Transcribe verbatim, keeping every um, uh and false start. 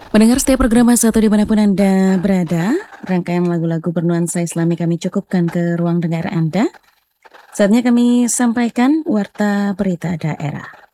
Mendengar setiap program satu dimanapun Anda berada, rangkaian lagu-lagu bernuansa Islami kami cukupkan ke ruang dengar Anda. Saatnya kami sampaikan Warta Berita Daerah.